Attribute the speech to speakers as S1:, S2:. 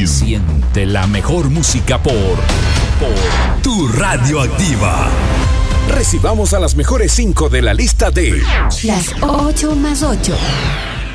S1: Siente la mejor música por Tu Radioactiva. Recibamos a las mejores 5 de la lista de
S2: Las 8 más 8.